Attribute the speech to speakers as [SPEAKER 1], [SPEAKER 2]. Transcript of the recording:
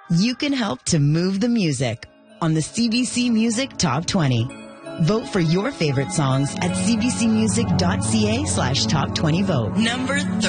[SPEAKER 1] You can help to move the music on the CBC Music Top 20. Vote for your favorite songs at cbcmusic.ca/top20vote.
[SPEAKER 2] Number 30.